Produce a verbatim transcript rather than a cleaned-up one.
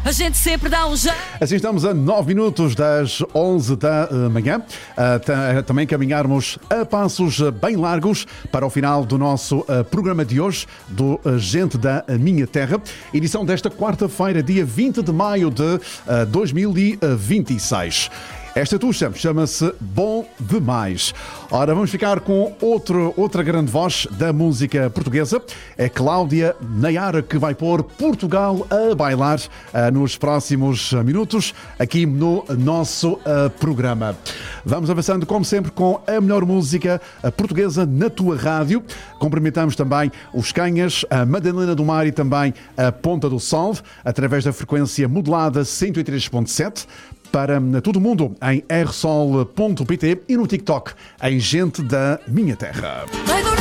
a gente sempre dá um jeito. Assim estamos a nove minutos das onze da manhã, a t- também caminharmos a passos bem largos para o final do nosso uh, programa de hoje, do uh, Gente da Minha Terra, edição desta quarta-feira, dia vinte de maio de uh, dois mil e vinte e seis. Esta tuxa chama-se Bom Demais. Ora, vamos ficar com outro, outra grande voz da música portuguesa. É Cláudia Nayara, que vai pôr Portugal a bailar uh, nos próximos minutos aqui no nosso uh, programa. Vamos avançando, como sempre, com a melhor música uh, portuguesa na tua rádio. Cumprimentamos também os Canhas, a Madalena do Mar e também a Ponta do Sol, através da frequência modulada cento e três ponto sete. Para todo mundo em r sol ponto p t e no TikTok em Gente da Minha Terra.